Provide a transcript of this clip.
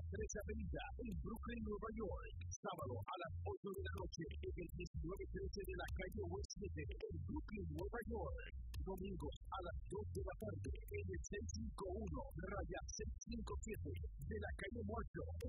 13 Avenida en Brooklyn, Nueva York. Sábado a las 8 de la noche en el 1913 de la calle West 7 en Brooklyn, Nueva York. Domingos a las 2 de la tarde en el 651 raya 657 de la calle Muerto